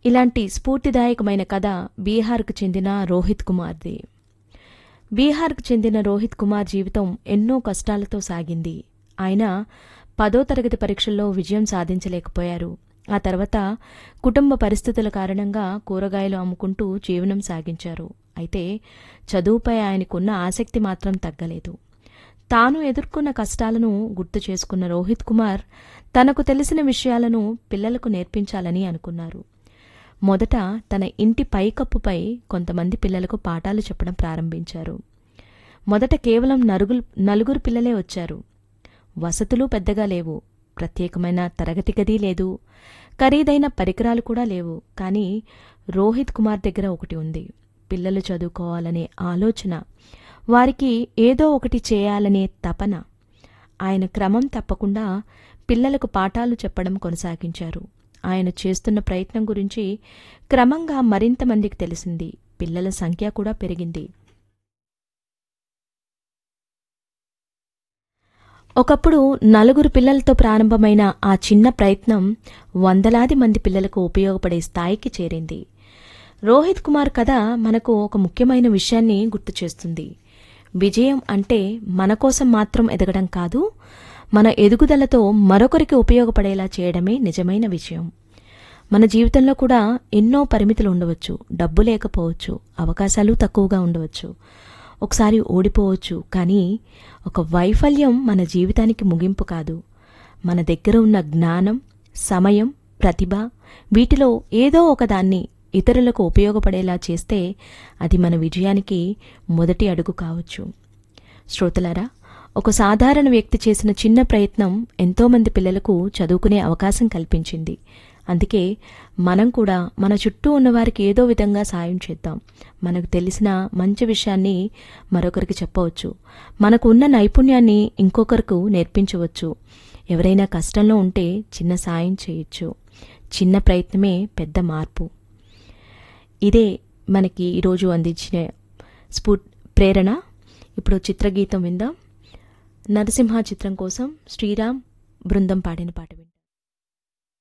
ఇలాంటి స్ఫూర్తిదాయకమైన కథ బీహార్కు చెందిన రోహిత్ కుమార్ది. బీహార్కు చెందిన రోహిత్ కుమార్ జీవితం ఎన్నో కష్టాలతో సాగింది. ఆయన 10వ తరగతి పరీక్షల్లో విజయం సాధించలేకపోయారు. ఆ తర్వాత కుటుంబ పరిస్థితుల కారణంగా కూరగాయలు అమ్ముకుంటూ జీవనం సాగించారు. అయితే చదువుపై ఆయనకున్న ఆసక్తి మాత్రం తగ్గలేదు. తాను ఎదుర్కొన్న కష్టాలను గుర్తు చేసుకున్న రోహిత్ కుమార్ తనకు తెలిసిన విషయాలను పిల్లలకు నేర్పించాలని అనుకున్నారు. మొదట తన ఇంటి పైకప్పుపై కొంతమంది పిల్లలకు పాఠాలు చెప్పడం ప్రారంభించారు. మొదట కేవలం నలుగురు పిల్లలే వచ్చారు. వసతులు పెద్దగా లేవు, ప్రత్యేకమైన తరగతి గది లేదు, ఖరీదైన పరికరాలు కూడా లేవు. కానీ రోహిత్ కుమార్ దగ్గర ఒకటి ఉంది: పిల్లలు చదువుకోవాలనే ఆలోచన, వారికి ఏదో ఒకటి చేయాలనే తపన. ఆయన క్రమం తప్పకుండా పిల్లలకు పాఠాలు చెప్పడం కొనసాగించారు. ఆయన చేస్తున్న ప్రయత్నం గురించి క్రమంగా మరింత మందికి తెలిసింది. పిల్లల సంఖ్య కూడా పెరిగింది. ఒకప్పుడు 4 పిల్లలతో ప్రారంభమైన ఆ చిన్న ప్రయత్నం వందలాది మంది పిల్లలకు ఉపయోగపడే స్థాయికి చేరింది. రోహిత్ కుమార్ కథ మనకు ఒక ముఖ్యమైన విషయాన్ని గుర్తు చేస్తుంది. విజయం అంటే మన కోసం మాత్రం ఎదగడం కాదు, మన ఎదుగుదలతో మరొకరికి ఉపయోగపడేలా చేయడమే నిజమైన విజయం. మన జీవితంలో కూడా ఎన్నో పరిమితులు ఉండవచ్చు. డబ్బు లేకపోవచ్చు, అవకాశాలు తక్కువగా ఉండవచ్చు, ఒకసారి ఓడిపోవచ్చు. కానీ ఒక వైఫల్యం మన జీవితానికి ముగింపు కాదు. మన దగ్గర ఉన్న జ్ఞానం, సమయం, ప్రతిభ, వీటిలో ఏదో ఒకదాన్ని ఇతరులకు ఉపయోగపడేలా చేస్తే అది మన విజయానికి మొదటి అడుగు కావచ్చు. శ్రోతలారా, ఒక సాధారణ వ్యక్తి చేసిన చిన్న ప్రయత్నం ఎంతోమంది పిల్లలకు చదువుకునే అవకాశం కల్పించింది. అందుకే మనం కూడా మన చుట్టూ ఉన్నవారికి ఏదో విధంగా సాయం చేద్దాం. మనకు తెలిసిన మంచి విషయాన్ని మరొకరికి చెప్పవచ్చు. మనకు ఉన్న నైపుణ్యాన్ని ఇంకొకరికి నేర్పించవచ్చు. ఎవరైనా కష్టంలో ఉంటే చిన్న సాయం చేయొచ్చు. చిన్న ప్రయత్నమే పెద్ద మార్పు. ఇదే మనకి ఈరోజు అందించిన ప్రేరణ. ఇప్పుడు చిత్రగీతం విందాం. నరసింహ చిత్రం కోసం శ్రీరామ్ బృందం పాడిన పాట.